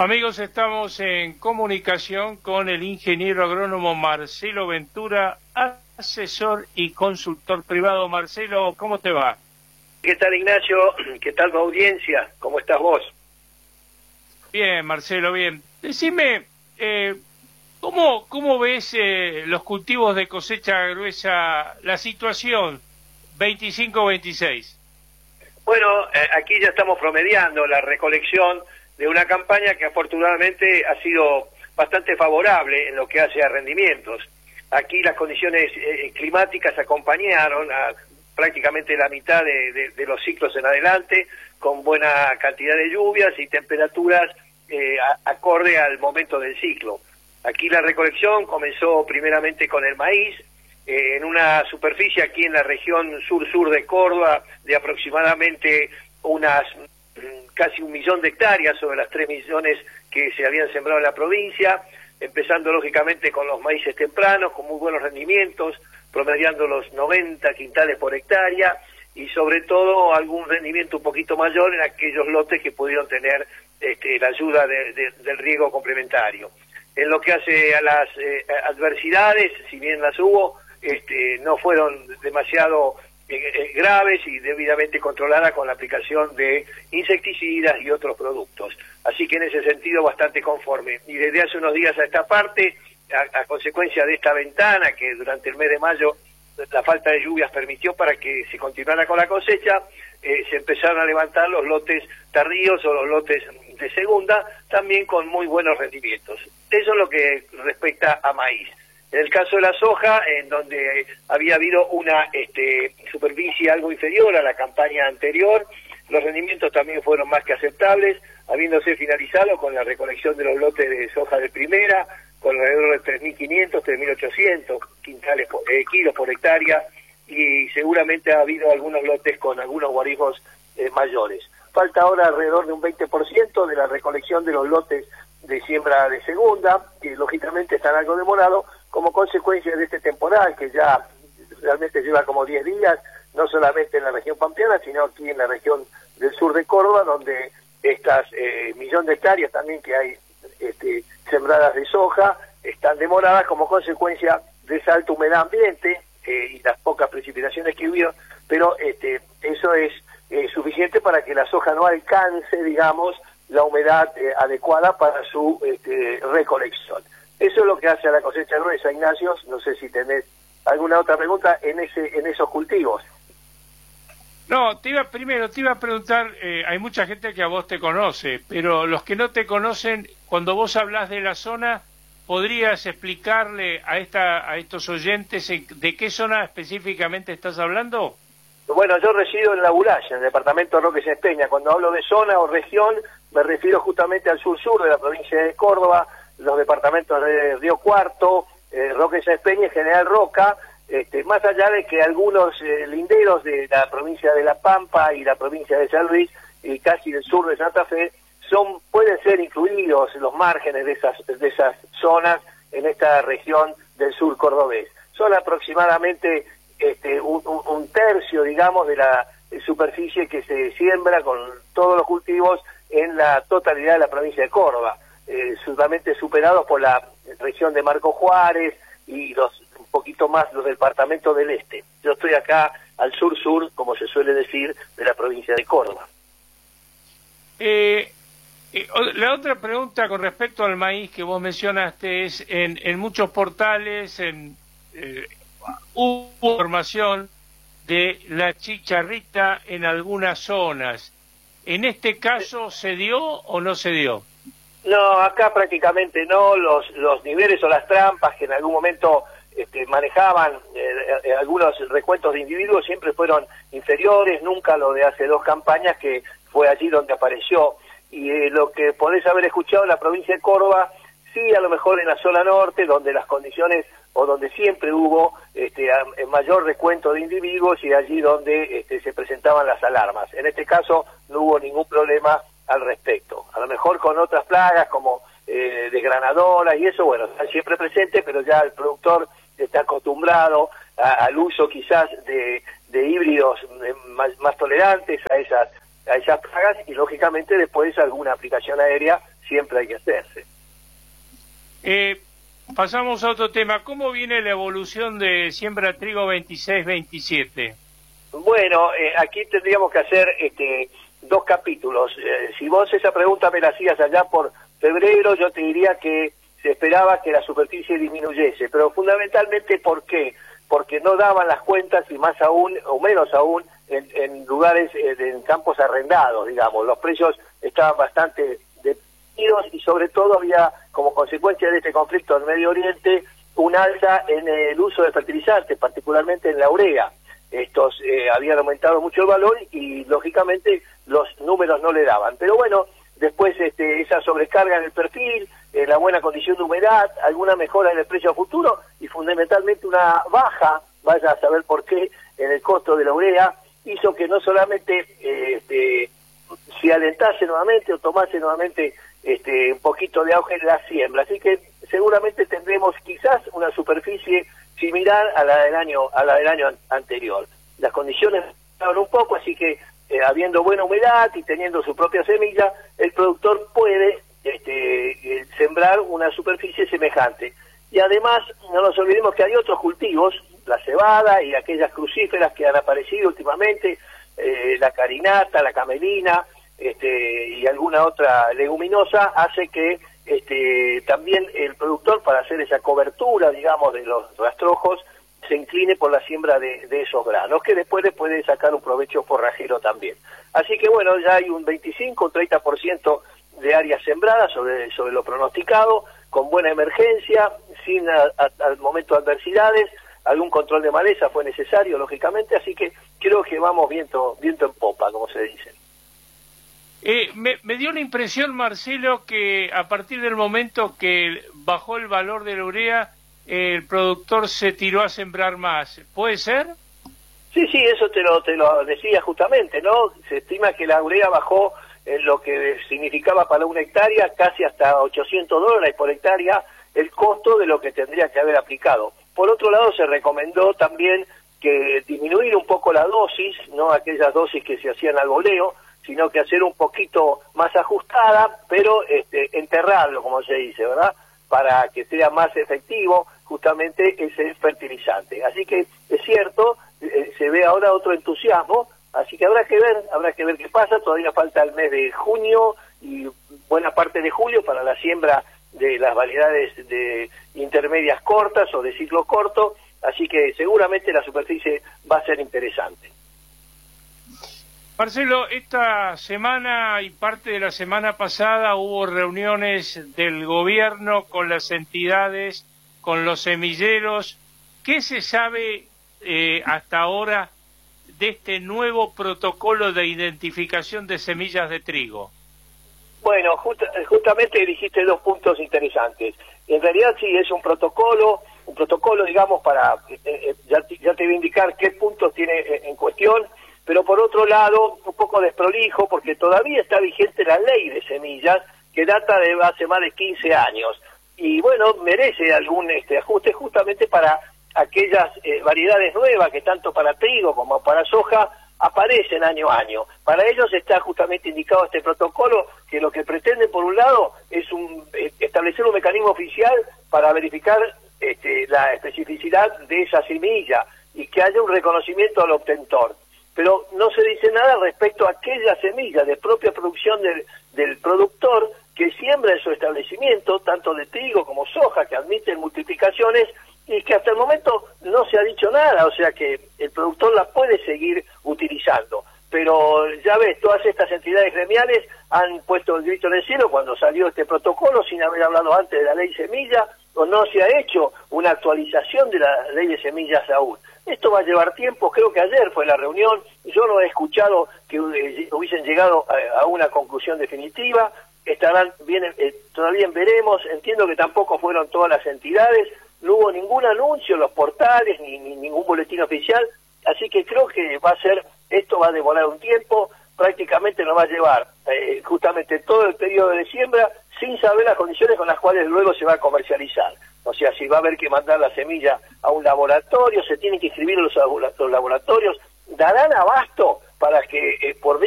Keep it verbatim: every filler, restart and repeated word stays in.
Amigos, estamos en comunicación con el ingeniero agrónomo Marcelo Ventura, asesor y consultor privado. Marcelo, ¿cómo te va? ¿Qué tal, Ignacio? ¿Qué tal tu audiencia? ¿Cómo estás vos? Bien, Marcelo, bien. Decime, eh, ¿cómo, cómo ves eh, los cultivos de cosecha gruesa, la situación veinticinco veintiséis? Bueno, eh, aquí ya estamos promediando la recolección de una campaña que afortunadamente ha sido bastante favorable en lo que hace a rendimientos. Aquí las condiciones eh, climáticas acompañaron a prácticamente la mitad de, de, de los ciclos en adelante, con buena cantidad de lluvias y temperaturas eh, a, acorde al momento del ciclo. Aquí la recolección comenzó primeramente con el maíz, eh, en una superficie aquí en la región sur-sur de Córdoba de aproximadamente unas casi un millón de hectáreas sobre las tres millones que se habían sembrado en la provincia, empezando lógicamente con los maíces tempranos, con muy buenos rendimientos, promediando los noventa quintales por hectárea, y sobre todo algún rendimiento un poquito mayor en aquellos lotes que pudieron tener este, la ayuda de, de, del riego complementario. En lo que hace a las eh, adversidades, si bien las hubo, este, no fueron demasiado eh, graves y debidamente controladas con la aplicación de insecticidas y otros productos. Así que en ese sentido bastante conforme. Y desde hace unos días a esta parte, a, a consecuencia de esta ventana que durante el mes de mayo la falta de lluvias permitió para que se continuara con la cosecha, eh, se empezaron a levantar los lotes tardíos o los lotes de segunda, también con muy buenos rendimientos. Eso es lo que respecta a maíz. En el caso de la soja, en donde había habido una este, superficie algo inferior a la campaña anterior, los rendimientos también fueron más que aceptables, habiéndose finalizado con la recolección de los lotes de soja de primera, con alrededor de tres mil quinientos, tres mil ochocientos quintales por, eh, kilos por hectárea, y seguramente ha habido algunos lotes con algunos guarismos eh, mayores. Falta ahora alrededor de un veinte por ciento de la recolección de los lotes de siembra de segunda, que lógicamente están algo demorados, como consecuencia de este temporal, que ya realmente lleva como diez días, no solamente en la región pampeana, sino aquí en la región del sur de Córdoba, donde estas eh, millón de hectáreas también que hay este, sembradas de soja, están demoradas como consecuencia de esa alta humedad ambiente eh, y las pocas precipitaciones que hubo, pero este, eso es eh, suficiente para que la soja no alcance, digamos, la humedad eh, adecuada para su este, recolección. Eso es lo que hace a la cosecha gruesa, Ignacio. No sé si tenés alguna otra pregunta en ese en esos cultivos. No, te iba primero, te iba a preguntar, eh, hay mucha gente que a vos te conoce, pero los que no te conocen, cuando vos hablas de la zona, ¿podrías explicarle a esta a estos oyentes de qué zona específicamente estás hablando? Bueno, yo resido en La Bulaya, en el departamento de Roque Sáenz Peña. Cuando hablo de zona o región, me refiero justamente al sur-sur de la provincia de Córdoba, los departamentos de Río Cuarto, eh, Roque Sáenz Peña y General Roca, este, más allá de que algunos eh, linderos de la provincia de La Pampa y la provincia de San Luis y casi del sur de Santa Fe son pueden ser incluidos los márgenes de esas de esas zonas en esta región del sur cordobés. Son aproximadamente este, un, un, un tercio, digamos, de la superficie que se siembra con todos los cultivos en la totalidad de la provincia de Córdoba, eh, solamente superados por la región de Marco Juárez y los un poquito más los departamentos del este. Yo estoy acá al sur-sur, como se suele decir, de la provincia de Córdoba. Eh, eh, la otra pregunta con respecto al maíz que vos mencionaste es, en, en muchos portales en, eh, hubo información de la chicharrita en algunas zonas. ¿En este caso se dio o no se dio? No, acá prácticamente no. Los, los niveles o las trampas que en algún momento este, manejaban eh, algunos recuentos de individuos siempre fueron inferiores, nunca lo de hace dos campañas que fue allí donde apareció. Y eh, lo que podés haber escuchado en la provincia de Córdoba, sí, a lo mejor en la zona norte, donde las condiciones o donde siempre hubo este, mayor recuento de individuos y allí donde este, se presentaban las alarmas. En este caso no hubo ningún problema al respecto. A lo mejor con otras plagas como eh, desgranadoras y eso, bueno, están siempre presentes, pero ya el productor está acostumbrado a, al uso quizás de, de híbridos más, más tolerantes a esas, a esas plagas y lógicamente después alguna aplicación aérea siempre hay que hacerse. Eh, pasamos a otro tema. ¿Cómo viene la evolución de siembra trigo veintiséis veintisiete? Bueno, eh, aquí tendríamos que hacer este, dos capítulos. Eh, si vos esa pregunta me la hacías allá por febrero, yo te diría que se esperaba que la superficie disminuyese, pero fundamentalmente, ¿por qué? Porque no daban las cuentas, y más aún, o menos aún, en, en lugares, eh, en campos arrendados, digamos. Los precios estaban bastante deprimidos y sobre todo había, como consecuencia de este conflicto en Medio Oriente, un alza en el uso de fertilizantes, particularmente en la urea. Estos eh, habían aumentado mucho el valor y, lógicamente, los números no le daban. Pero bueno, después este, esa sobrecarga en el perfil, eh, la buena condición de humedad, alguna mejora en el precio futuro y fundamentalmente una baja, vaya a saber por qué, en el costo de la urea, hizo que no solamente eh, este, se alentase nuevamente o tomase nuevamente este, un poquito de auge en la siembra. Así que seguramente tendremos quizás una superficie similar a la del año a la del año anterior. Las condiciones mejoraron un poco, así que eh, habiendo buena humedad y teniendo su propia semilla, el productor puede este, eh, sembrar una superficie semejante. Y además, no nos olvidemos que hay otros cultivos, la cebada y aquellas crucíferas que han aparecido últimamente, eh, la carinata, la camelina, este, y alguna otra leguminosa, hace que este, también el productor, para hacer esa cobertura, digamos, de los rastrojos, se incline por la siembra de, de esos granos, que después le puede sacar un provecho forrajero también. Así que bueno, ya hay un veinticinco o treinta por ciento de áreas sembradas sobre, sobre lo pronosticado, con buena emergencia, sin a, a, al momento adversidades. Algún control de maleza fue necesario, lógicamente, así que creo que vamos viento, viento en popa, como se dice. Eh, me, me dio la impresión, Marcelo, que a partir del momento que bajó el valor de la urea, eh, el productor se tiró a sembrar más. ¿Puede ser? Sí, sí, eso te lo, te lo decía justamente, ¿no? Se estima que la urea bajó en lo que significaba para una hectárea casi hasta ochocientos dólares por hectárea el costo de lo que tendría que haber aplicado. Por otro lado, se recomendó también que disminuir un poco la dosis, no aquellas dosis que se hacían al voleo, sino que hacer un poquito más ajustada, pero este, enterrarlo, como se dice, ¿verdad?, para que sea más efectivo justamente ese fertilizante. Así que es cierto, eh, se ve ahora otro entusiasmo, así que habrá que ver, habrá que ver qué pasa. Todavía falta el mes de junio y buena parte de julio para la siembra de las variedades de intermedias cortas o de ciclo corto, así que seguramente la superficie va a ser interesante. Marcelo, esta semana y parte de la semana pasada hubo reuniones del gobierno con las entidades, con los semilleros. ¿Qué se sabe eh, hasta ahora de este nuevo protocolo de identificación de semillas de trigo? Bueno, just, justamente dijiste dos puntos interesantes. En realidad sí es un protocolo, un protocolo, digamos, para, eh, ya, ya te voy a indicar qué puntos tiene en cuestión, pero por otro lado, un poco desprolijo, porque todavía está vigente la ley de semillas, que data de hace más de quince años, y bueno, merece algún este ajuste justamente para aquellas eh, variedades nuevas que tanto para trigo como para soja aparecen año a año. Para ellos está justamente indicado este protocolo, que lo que pretende, por un lado, es un, eh, establecer un mecanismo oficial para verificar este, la especificidad de esa semilla y que haya un reconocimiento al obtentor. Pero no se dice nada respecto a aquella semilla de propia producción del, del productor que siembra en su establecimiento, tanto de trigo como soja, que admiten multiplicaciones, y que hasta el momento no se ha dicho nada, o sea que el productor la puede seguir utilizando. Pero ya ves, todas estas entidades gremiales han puesto el grito en el cielo cuando salió este protocolo, sin haber hablado antes de la ley semilla, o no se ha hecho una actualización de la ley de semillas aún. Esto va a llevar tiempo, creo que ayer fue la reunión, yo no he escuchado que hubiesen llegado a, a una conclusión definitiva, estarán bien, eh, todavía veremos, entiendo que tampoco fueron todas las entidades, no hubo ningún anuncio en los portales, ni, ni ningún boletín oficial, así que creo que va a ser, esto va a demorar un tiempo, prácticamente nos va a llevar eh, justamente todo el periodo de siembra sin saber las condiciones con las cuales luego se va a comercializar. O sea, si va a haber que mandar la semilla a un laboratorio, se tienen que inscribir los, los laboratorios, darán abasto para que eh, por